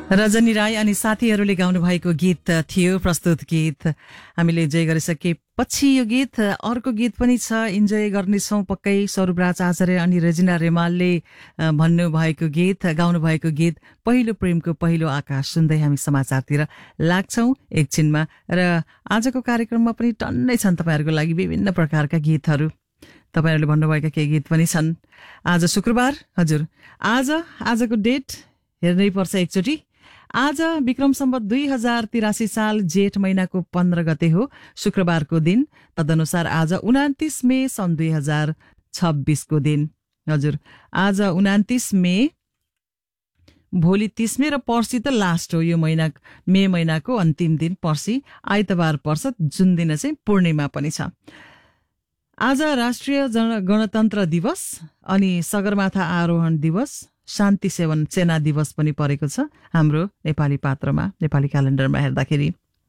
रजनी राई अनि साथीहरूले गाउनु भएको गीत थियो प्रस्तुत गीत हामीले इन्जोय गरिसकेपछि यो गीत अर्को गीत पनि छ इन्जोय गर्नेछौँ पक्कै स्वरूपराज आचार्य अनि रेजिना रेमालले भन्नु भएको गीत गाउनु भएको गीत पहिलो प्रेमको पहिलो आकाश सुन्दै हामी समाचारतिर लाग्छौँ एकछिनमा र आजको कार्यक्रममा पनि टन्नै छन् तपाईहरुको लागि विभिन्न प्रकारका गीतहरू तपाईहरुले भन्नुभएका केही गीत पनि छन् आज शुक्रबार हजुर आजको डेट हेर्नै पर्छ एकचोटी आज विक्रम सम्वत 2083 साल जेठ महिनाको 15 गते हो शुक्रबारको दिन तदनुसार आज 29 मे सन् 2026 को दिन हजुर आज 29 मे भोलि 30 मे र पर्सि त लास्ट हो यो महिना मे महिनाको अन्तिम दिन पर्सि आइतबार पर्छ जुन दिन चाहिँ पूर्णिमा पनि छ आज राष्ट्रिय गणतन्त्र दिवस अनि सगरमाथा आरोहण दिवस शान्ति सेना दिवस पनि परेको छ हाम्रो नेपाली पात्रमा नेपाली क्यालेन्डरमा हेर्दाखेरि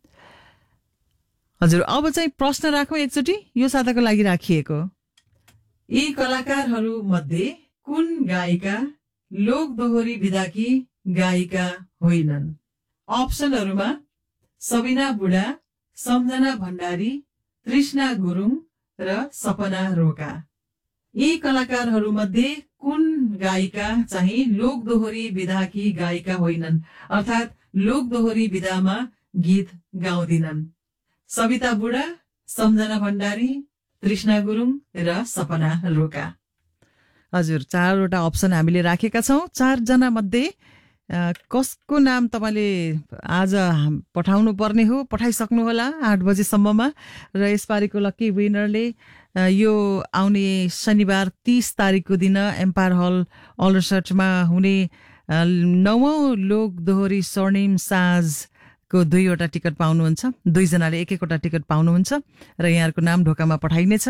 हजुर अब चाहिँ प्रश्न राखौं एकचोटी यो साताको लागि राखिएको यी कलाकारहरू मध्ये कुन गायिका लोक दोहोरी विधाकी गायिका होइनन् अप्सनहरुमा सबिना बुढा सम्झना भण्डारी तृष्णा गुरुङ र सपना रोका यी कलाकारहरू मध्ये कुन गायिका चाहिँ लोक दोहोरी विधाकी गायिका होइनन् अर्थात लोक दोहोरी विधामा गीत गाउँदिनन् सबिता बुढा सम्झना भण्डारी तृष्णा गुरुङ र सपना रोका हजुर चारवटा अप्सन हामीले राखेका छौं चार जना मध्ये कसको नाम तपाईले आज पठाउनु पर्ने हो पठाइसक्नु होला 8 बजेसम्ममा र यसपालिको लकी विनरले यो आउने शनिबार 30 तारिखको दिन एम्पायर हल अलरसटमा हुने 9औं लोक दोहोरी स्वर्णिम साँझको 2वटा टिकट पाउनुहुन्छ 2 जनाले एक-एकवटा टिकट पाउनुहुन्छ र यहाँहरुको नाम ढोकामा पठाइनेछ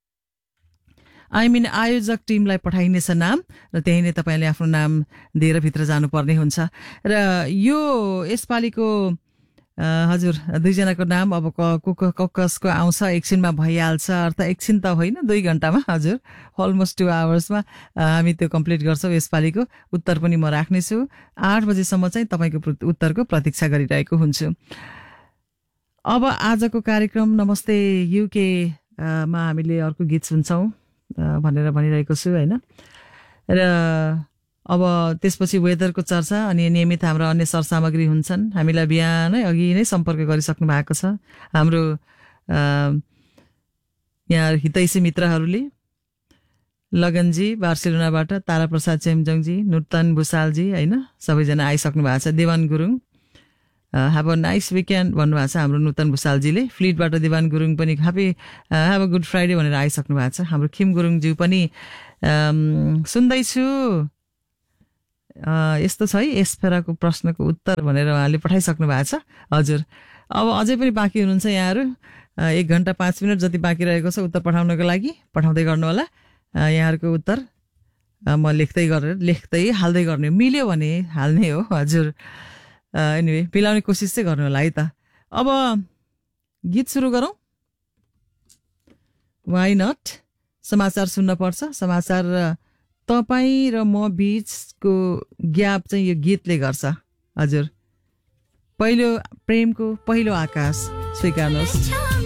आयोजक टिमलाई पठाइनेछ नाम र त्यही नै तपाईले आफ्नो नाम दिएर भित्र जानुपर्ने हुन्छ र यो यसपालिको हजुर 2 जनाको नाम अब कसको आउँछ एकछिनमा भइहाल्छ अर्थ एकछिन त होइन 2 घण्टामा हजुर अलमोस्ट 2 आवर्समा हामी त्यो कम्प्लिट गर्छौं यसपालिको उत्तर पनि म राख्ने छु 8 बजेसम्म चाहिँ तपाईको उत्तरको प्रतीक्षा गरिरहेको हुन्छु अब आजको कार्यक्रम नमस्ते युके मा हामीले अर्को गीत सुन्छौं भनेर भनिरहेको छु हैन र अब त्यसपछि वेदरको चर्चा अनि नियमित हाम्रो अन्य सरसामग्री हुन्छन् हामीलाई बिहानै अघि नै सम्पर्क गरिसक्नु भएको छ हाम्रो यहाँ हितैषी मित्रहरूले लगनजी बार्सिलोनाबाट तारा प्रसाद चेम्जोङजी नुतन भुसालजी हैन सबैजना आइसक्नु भएको छ Dewan Gurung have a nice weekend भन्नुभएको छ हाम्रो नुतन भुसालजीले फ्लिटबाट देवान गुरुङ पनि have a good friday भनेर आइसक्नु भएको छ हाम्रो खिम गुरुङ ज्यू पनि सुन्दै छु यस्तो छ है यसफेराको प्रश्नको उत्तर भनेर उहाँले पठाइसक्नु भएको छ हजुर अब अझै पनि बाँकी हुनुहुन्छ यहाँहरु 1 घण्टा 5 मिनेट जति बाँकी रहेको छ उत्तर पठाउनको लागि पठाउँदै गर्नु होला यहाँहरुको उत्तर म लेख्दै हाल्दै गर्ने मिल्यो भने हाल्ने हो हजुर एनीवे मिलाउने कोसिस चाहिँ गर्नु होला है त अब गीत सुरु गरौं व्हाई नट समाचार सुन्न पर्छ समाचार तपाई र म बीचको ग्याप चाहिँ यो गीतले गर्छ हजुर पहिलो प्रेमको पहिलो आकाश स्वीकार्नुहोस्